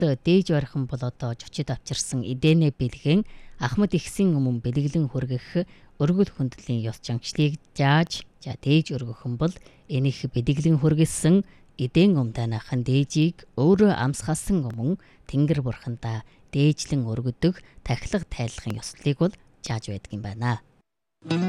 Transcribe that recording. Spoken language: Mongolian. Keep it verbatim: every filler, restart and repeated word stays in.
дээж барихан бол одоо жочид авчирсан эдэнэ бэлгэн Ахмад ихсийн өмнө бэлэглэн хүргэх өргөл хүндлийн ёс заншлыг зааж за дээж өргөх нь бол энийх бэлэглэн хүргэсэн эдэн умданахан дээжийг өөрөө амсгасан өмнө Тэнгэр бурхандаа дээжлэн өргөдөг тахилга тайлахын ёслолыг бол зааж байдаг юм байна.